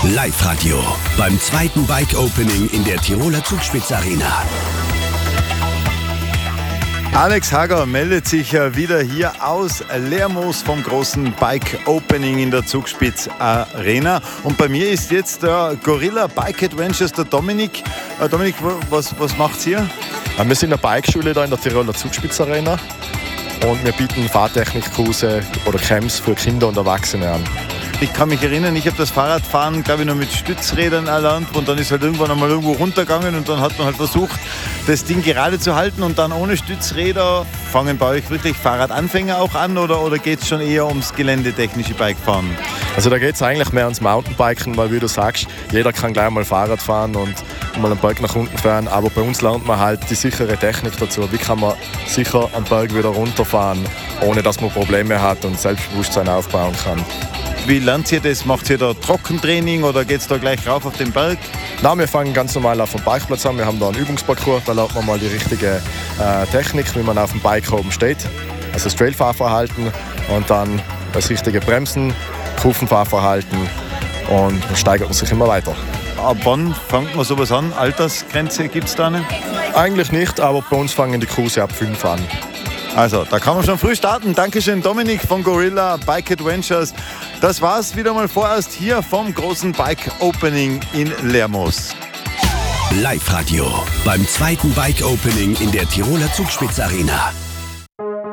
Live-Radio beim zweiten Bike-Opening in der Tiroler Zugspitz-Arena. Alex Hager meldet sich wieder hier aus Lermoos vom großen Bike-Opening in der Zugspitz-Arena. Und bei mir ist jetzt der Gorilla Bike Adventures, der Dominik. Dominik, was macht's hier? Wir sind eine Bikeschule da in der Tiroler Zugspitz-Arena und wir bieten Fahrtechnikkurse oder Camps für Kinder und Erwachsene an. Ich kann mich erinnern, ich habe das Fahrradfahren, glaube ich, noch mit Stützrädern erlernt und dann ist halt irgendwann einmal irgendwo runtergegangen und dann hat man halt versucht, das Ding gerade zu halten und dann ohne Stützräder. Fangen bei euch wirklich Fahrradanfänger auch an oder geht es schon eher ums geländetechnische Bikefahren? Also da geht es eigentlich mehr ums Mountainbiken, weil wie du sagst, jeder kann gleich mal Fahrrad fahren und mal einen Berg nach unten fahren, aber bei uns lernt man halt die sichere Technik dazu. Wie kann man sicher einen Berg wieder runterfahren, ohne dass man Probleme hat und Selbstbewusstsein aufbauen kann. Wie lernt ihr das? Macht ihr da Trockentraining oder geht es da gleich rauf auf den Berg? Na, wir fangen ganz normal auf dem Bikeplatz an. Wir haben da einen Übungsparcours, da lernt man mal die richtige Technik, wie man auf dem Bike oben steht. Also das Trailfahrverhalten und dann das richtige Bremsen, Kurvenfahrverhalten und dann steigert man sich immer weiter. Ab wann fängt man sowas an? Altersgrenze gibt es da nicht? Eigentlich nicht, aber bei uns fangen die Kurse ab 5 an. Also, da kann man schon früh starten. Dankeschön, Dominik von Gorilla Bike Adventures. Das war's wieder mal vorerst hier vom großen Bike Opening in Lermoos. Live-Radio beim zweiten Bike-Opening in der Tiroler Zugspitz-Arena.